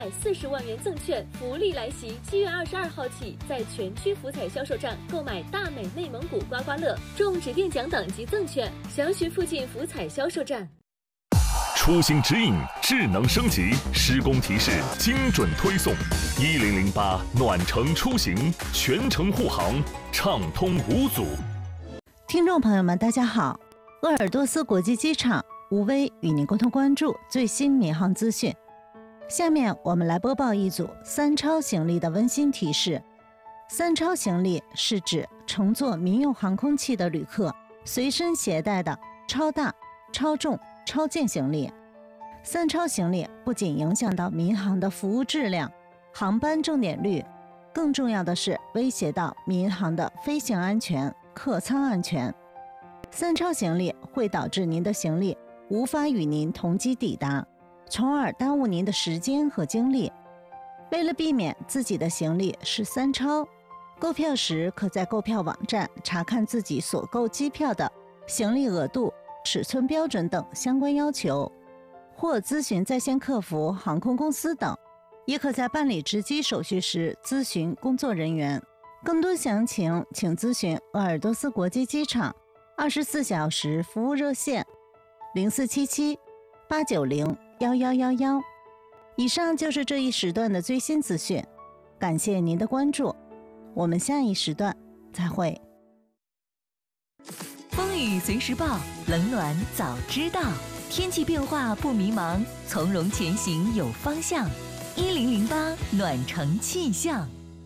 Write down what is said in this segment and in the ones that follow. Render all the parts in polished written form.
40万元赠券福利来袭，7月22号起，在全区福彩销售站购买大美内蒙古刮刮乐，中指定奖等及赠券，详询附近福彩销售站。 出行指引智能升级，施工提示精准推送，1008暖城出行，全程护航，畅通无阻。 听众朋友们，大家好，鄂尔多斯国际机场吴威与您共同关注最新民航资讯。下面我们来播报一组三超行李的温馨提示。三超行李是指乘坐民用航空器的旅客随身携带的超大、超重、超轻行李。三超行李不仅影响到民航的服务质量、航班重点率，更重要的是威胁到民航的飞行安全、客舱安全。三超行李会导致您的行李无法与您同机抵达，从而耽误您的时间和精力。为了避免自己的行李是三超，购票时可在购票网站查看自己所购机票的行李额度、尺寸标准等相关要求，或咨询在线客服、航空公司等，也可在办理值机手续时咨询工作人员。更多详情请咨询鄂尔多斯国际机场24小时服务热线0477-890-1111。以上就是这一时段的最新资讯，感谢您的关注，我们下一时段再会。 风雨随时报，冷暖早知道，天气变化不迷茫，从容前行有方向。1008暖城气象。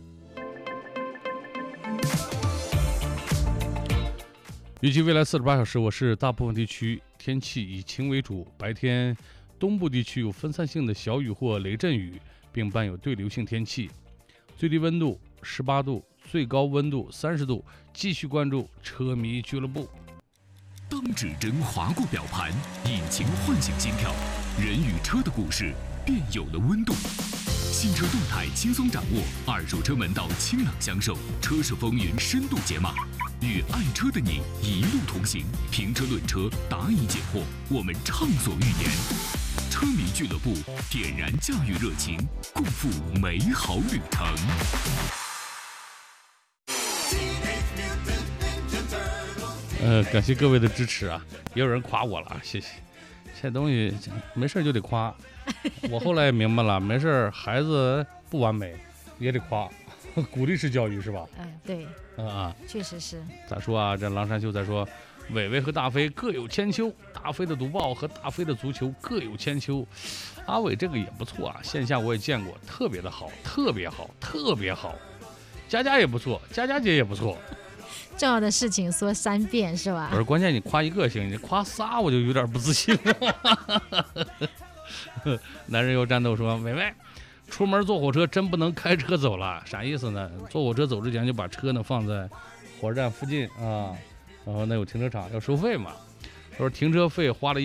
预计未来48小时，我市大部分地区天气以晴为主，白天东部地区有分散性的小雨或雷阵雨，并伴有对流性天气。最低温度18度，最高温度30度。继续关注车迷俱乐部。 当指针划过表盘，引擎唤醒心跳，人与车的故事便有了温度。新车动态轻松掌握，二手车门道清朗相授，车市风云深度解码，与爱车的你一路同行。评车论车，答疑解惑，我们畅所欲言。车迷俱乐部点燃驾驭热情，共赴美好旅程。 感谢各位的支持啊！也有人夸我了，谢谢。这东西没事就得夸，我后来也明白了，没事孩子不完美也得夸，鼓励式教育是吧？ 对，确实是。 咋说啊？这狼山秀在说，伟伟和大飞各有千秋，大飞的读报和大飞的足球各有千秋。阿伟这个也不错啊，线下我也见过，特别的好，特别好，特别好。佳佳也不错，佳佳姐也不错。 重要的事情说3遍是吧？ 不是，关键你夸一个行，你夸仨我就有点不自信了。男人有战斗说，伟伟出门坐火车真不能开车走了，啥意思呢？坐火车走之前就把车呢放在火车站附近啊，然后那有停车场要收费嘛，他说停车费花了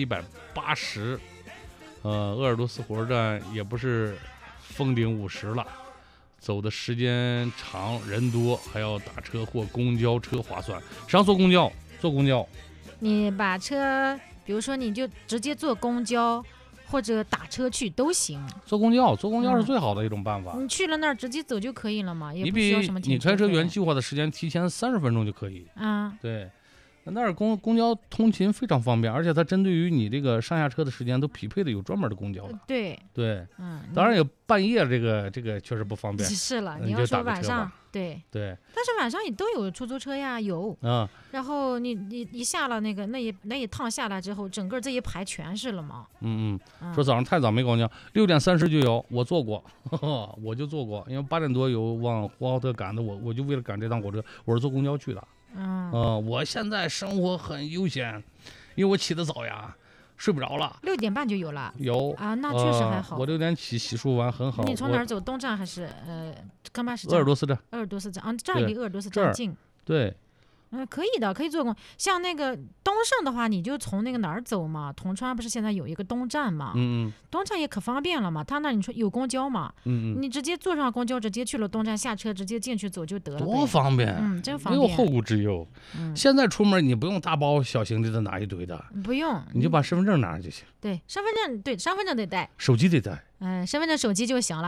180，鄂尔多斯火车站也不是封顶50了。走的时间长，人多，还要打车或公交车划算。上坐公交， 你把车，比如说你就直接坐公交或者打车去都行。 坐公交是最好的一种办法。 你去了那儿直接走就可以了嘛，也不需要什么停车费。 你开车原计划的时间提前30分钟就可以。对。那儿公交通勤非常方便，而且它针对于你这个上下车的时间都匹配的有专门的公交的。 对， 当然有半夜这个确实不方便。 是了，你要说晚上，对，但是晚上也都有出租车呀，有然后你下了那一趟下来之后，整个这一排全是了嘛。 说早上太早没公交，6点30就有，我坐过，我就坐过，因为8点多有往呼和浩特赶的，我就为了赶这趟火车，我是坐公交去的。我现在生活很悠闲，因为我起得早呀，睡不着了。 6点半就有了。 有啊，那确实还好。 我6点起，洗漱完很好。 你从哪儿走？东站还是刚巴士站？ 鄂尔多斯站。 鄂尔多斯站这儿离鄂尔多斯站近。 对。 可以的，可以做工。像那个东胜的话，你就从那个哪儿走嘛？铜川不是现在有一个东站嘛？东站也可方便了嘛。他那你说有公交嘛？你直接坐上公交，直接去了东站，下车直接进去走就得了。 多方便！ 真方便， 没有后顾之忧。现在出门你不用大包小行李的拿一堆的， 不用， 你就把身份证拿上就行。 对，身份证得带， 手机得带。 身份证、手机就行了。